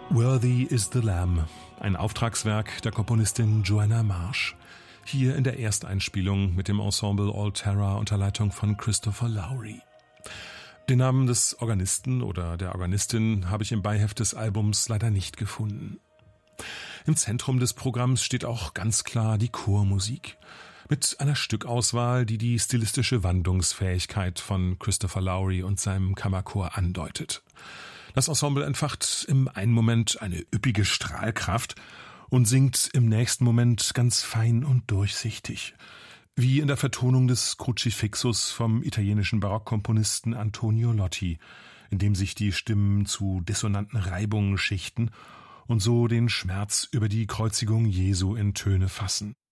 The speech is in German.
Worthy is the Lamb, ein Auftragswerk der Komponistin Joanna Marsh. Hier in der Ersteinspielung mit dem Ensemble All Terra unter Leitung von Christopher Lowry. Den Namen des Organisten oder der Organistin habe ich im Beiheft des Albums leider nicht gefunden. Im Zentrum des Programms steht auch ganz klar die Chormusik. Mit einer Stückauswahl, die die stilistische Wandlungsfähigkeit von Christopher Lowry und seinem Kammerchor andeutet. Das Ensemble entfacht im einen Moment eine üppige Strahlkraft und singt im nächsten Moment ganz fein und durchsichtig. Wie in der Vertonung des Crucifixus vom italienischen Barockkomponisten Antonio Lotti, in dem sich die Stimmen zu dissonanten Reibungen schichten und so den Schmerz über die Kreuzigung Jesu in Töne fassen.